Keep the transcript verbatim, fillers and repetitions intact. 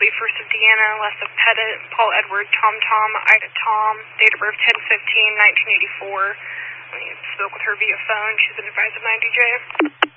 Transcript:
Lee First of Deanna, Lessa Pettit, Paul Edward, Tom Tom, Ida Tom, date of birth ten fifteen nineteen eighty-four. We spoke with her via phone. She's been advised of ninety J.